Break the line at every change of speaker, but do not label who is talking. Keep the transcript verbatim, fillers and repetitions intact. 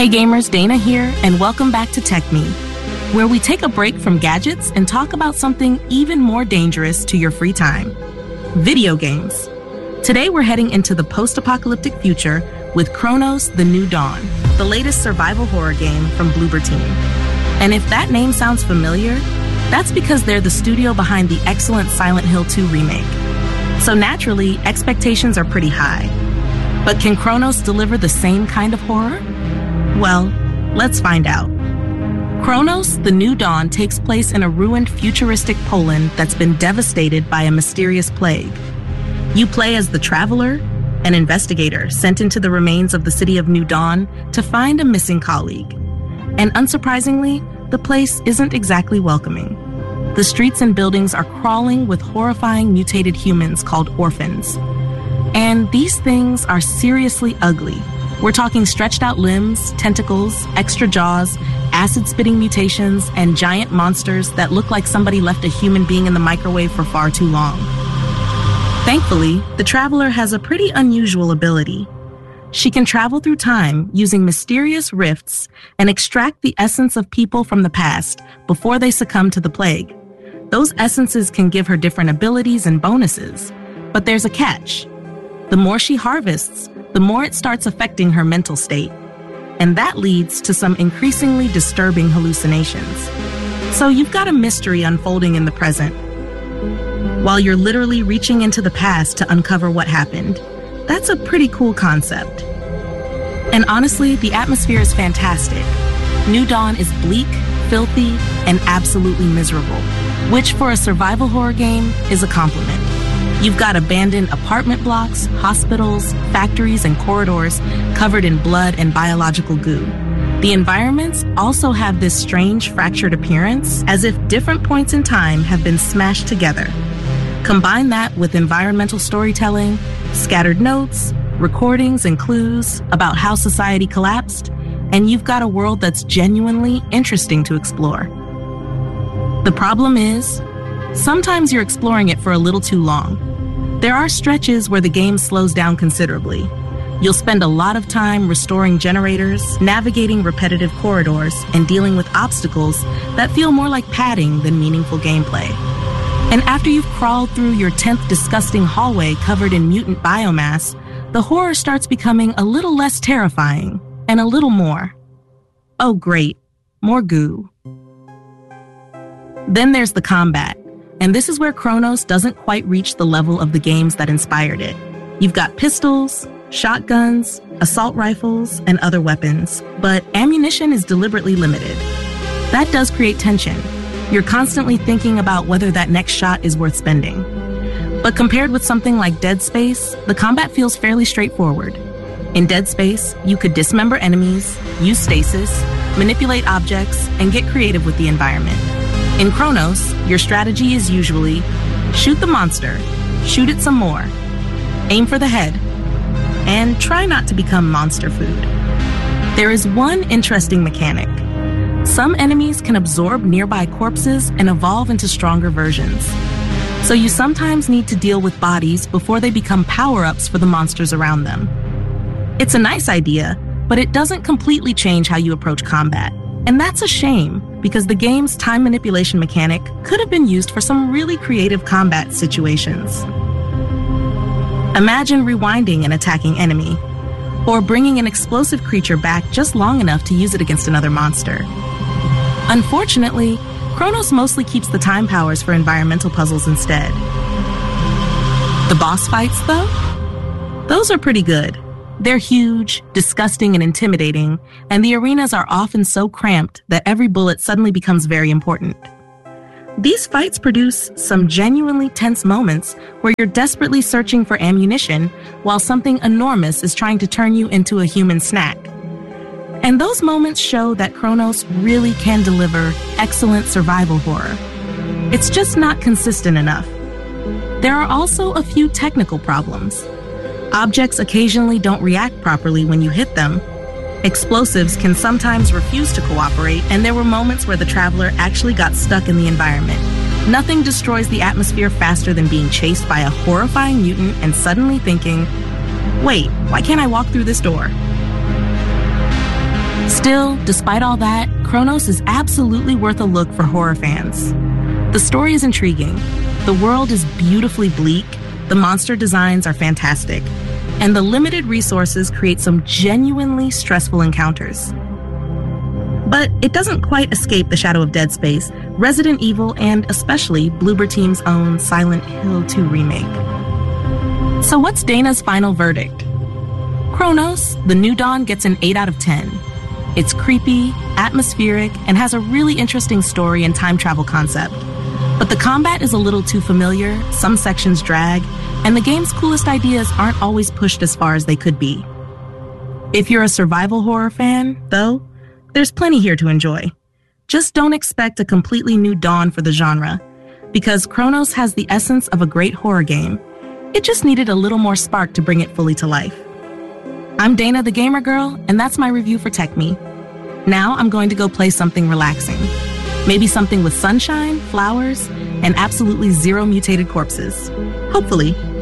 Hey gamers, Dana here, and welcome back to Tech Me, where we take a break from gadgets and talk about something even more dangerous to your free time: video games. Today we're heading into the post-apocalyptic future with Chronos: The New Dawn, the latest survival horror game from Bloober Team. And if that name sounds familiar, that's because they're the studio behind the excellent Silent Hill two remake. So naturally, expectations are pretty high. But can Chronos deliver the same kind of horror? Well, let's find out. Chronos: The New Dawn takes place in a ruined futuristic Poland that's been devastated by a mysterious plague. You play as the Traveler, an investigator sent into the remains of the city of New Dawn to find a missing colleague. And unsurprisingly, the place isn't exactly welcoming. The streets and buildings are crawling with horrifying mutated humans called orphans. And these things are seriously ugly. We're talking stretched out limbs, tentacles, extra jaws, acid-spitting mutations, and giant monsters that look like somebody left a human being in the microwave for far too long. Thankfully, the Traveler has a pretty unusual ability. She can travel through time using mysterious rifts and extract the essence of people from the past before they succumb to the plague. Those essences can give her different abilities and bonuses, but there's a catch. The more she harvests, the more it starts affecting her mental state. And that leads to some increasingly disturbing hallucinations. So you've got a mystery unfolding in the present, while you're literally reaching into the past to uncover what happened. That's a pretty cool concept. And honestly, the atmosphere is fantastic. New Dawn is bleak, filthy, and absolutely miserable, which for a survival horror game is a compliment. You've got abandoned apartment blocks, hospitals, factories, and corridors covered in blood and biological goo. The environments also have this strange fractured appearance, as if different points in time have been smashed together. Combine that with environmental storytelling, scattered notes, recordings, and clues about how society collapsed, and you've got a world that's genuinely interesting to explore. The problem is, sometimes you're exploring it for a little too long. There are stretches where the game slows down considerably. You'll spend a lot of time restoring generators, navigating repetitive corridors, and dealing with obstacles that feel more like padding than meaningful gameplay. And after you've crawled through your tenth disgusting hallway covered in mutant biomass, the horror starts becoming a little less terrifying, and a little more. Oh great, more goo. Then there's the combat. And this is where Chronos doesn't quite reach the level of the games that inspired it. You've got pistols, shotguns, assault rifles, and other weapons, but ammunition is deliberately limited. That does create tension. You're constantly thinking about whether that next shot is worth spending. But compared with something like Dead Space, the combat feels fairly straightforward. In Dead Space, you could dismember enemies, use stasis, manipulate objects, and get creative with the environment. In Chronos, your strategy is usually shoot the monster, shoot it some more, aim for the head, and try not to become monster food. There is one interesting mechanic. Some enemies can absorb nearby corpses and evolve into stronger versions. So you sometimes need to deal with bodies before they become power-ups for the monsters around them. It's a nice idea, but it doesn't completely change how you approach combat. And that's a shame, because the game's time manipulation mechanic could have been used for some really creative combat situations. Imagine rewinding an attacking enemy, or bringing an explosive creature back just long enough to use it against another monster. Unfortunately, Chronos mostly keeps the time powers for environmental puzzles instead. The boss fights, though? Those are pretty good. They're huge, disgusting, and intimidating, and the arenas are often so cramped that every bullet suddenly becomes very important. These fights produce some genuinely tense moments where you're desperately searching for ammunition while something enormous is trying to turn you into a human snack. And those moments show that Chronos really can deliver excellent survival horror. It's just not consistent enough. There are also a few technical problems. Objects occasionally don't react properly when you hit them. Explosives can sometimes refuse to cooperate, and there were moments where the Traveler actually got stuck in the environment. Nothing destroys the atmosphere faster than being chased by a horrifying mutant and suddenly thinking, wait, why can't I walk through this door? Still, despite all that, Chronos is absolutely worth a look for horror fans. The story is intriguing, the world is beautifully bleak, the monster designs are fantastic, and the limited resources create some genuinely stressful encounters. But it doesn't quite escape the shadow of Dead Space, Resident Evil, and especially Bloober Team's own Silent Hill two remake. So what's Dana's final verdict? Chronos, The New Dawn gets an eight out of ten. It's creepy, atmospheric, and has a really interesting story and time travel concept. But the combat is a little too familiar, some sections drag, and the game's coolest ideas aren't always pushed as far as they could be. If you're a survival horror fan, though, there's plenty here to enjoy. Just don't expect a completely new dawn for the genre, because Chronos has the essence of a great horror game. It just needed a little more spark to bring it fully to life. I'm Dana the Gamer Girl, and that's my review for TechMe. Now I'm going to go play something relaxing. Maybe something with sunshine, flowers, and absolutely zero mutated corpses. Hopefully.